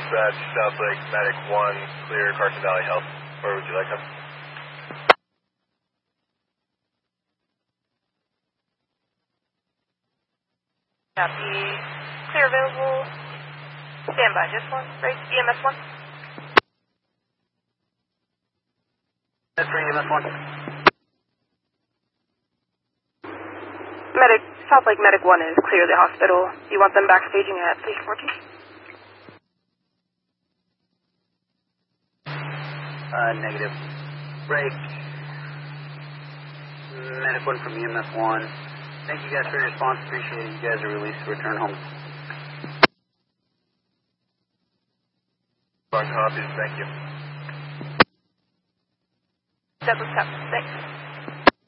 dispatch, South Lake, Medic 1, clear Carson Valley Health. Where would you like us? Copy. Clear available. Stand by, just one. Break. EMS 1. That's for EMS 1. Medic, South Lake Medic 1 is clear of the hospital. You want them backstaging at 314? Negative. Break. Medic 1 from EMS 1. Thank you guys for your response. Appreciate it. You guys are released to return home. On copies, thank you. Douglas, thanks.